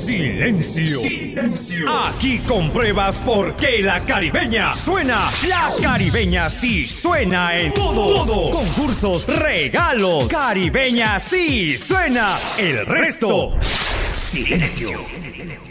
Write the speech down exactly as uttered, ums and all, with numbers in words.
Silencio. Silencio. Aquí compruebas por qué la caribeña suena. La caribeña sí suena en todo. todo. Concursos, regalos. Caribeña sí suena. El resto. Silencio.